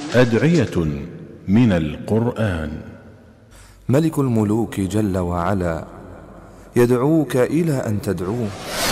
أدعية من القرآن. ملك الملوك جل وعلا يدعوك إلى أن تدعوه.